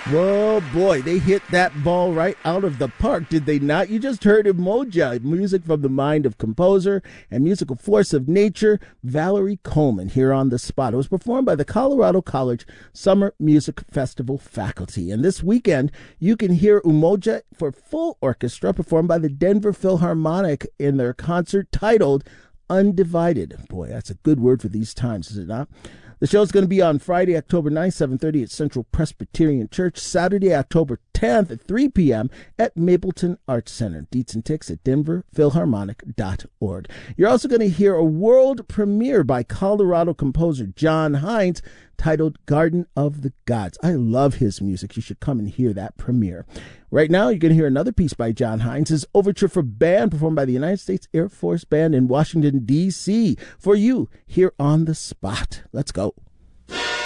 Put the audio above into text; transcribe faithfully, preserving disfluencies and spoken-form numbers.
Whoa, boy, they hit that ball right out of the park, did they not? You just heard Umoja, music from the mind of composer and musical force of nature, Valerie Coleman, here on The Spot. It was performed by the Colorado College Summer Music Festival faculty. And this weekend, you can hear Umoja for full orchestra performed by the Denver Philharmonic in their concert titled Undivided. Boy, that's a good word for these times, is it not? The show is going to be on Friday, October ninth, seven thirty at Central Presbyterian Church. Saturday, October tenth at three p.m. at Mapleton Arts Center. Deets and ticks at denver philharmonic dot org. You're also going to hear a world premiere by Colorado composer John Hines titled Garden of the Gods. I love his music. You should come and hear that premiere. Right now, you're going to hear another piece by John Hines, his Overture for Band, performed by the United States Air Force Band in Washington, D C for you here on The Spot. Let's go.